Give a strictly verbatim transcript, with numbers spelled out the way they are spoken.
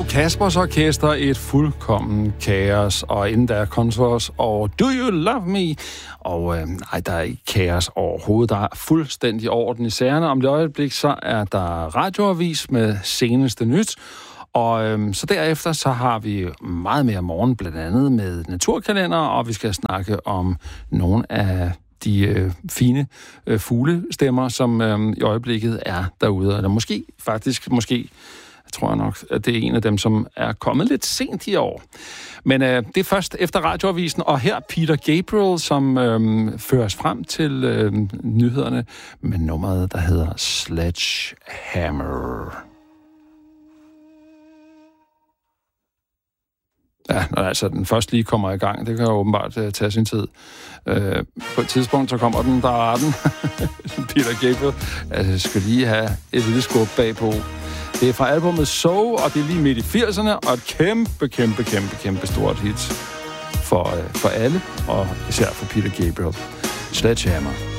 Kaspers Orkester, et fuldkommen kaos, og inden der er Contours og Do You Love Me? Og øh, nej, der er ikke kaos overhovedet. Der er fuldstændig orden i sagerne. Om det øjeblik, så er der radioavis med seneste nyt. Og øh, så derefter, så har vi meget mere morgen, blandt andet med naturkalender, og vi skal snakke om nogle af de øh, fine øh, fuglestemmer, som øh, i øjeblikket er derude. Eller måske, faktisk, måske, jeg tror nok, at det er en af dem, som er kommet lidt sent i år. Men øh, det er først efter radioavisen, og her Peter Gabriel, som øh, føres frem til øh, nyhederne med nummeret, der hedder Sledgehammer. Ja, når altså den først lige kommer i gang, det kan jo åbenbart uh, tage sin tid. Uh, på et tidspunkt, så kommer den, der er den. Peter Gabriel. Altså, jeg skal lige have et lille skub bagpå. Det er fra albumet So, og det er lige midt i firserne, og et kæmpe, kæmpe, kæmpe, kæmpe stort hit for, uh, for alle, og især for Peter Gabriel. Sledgehammer.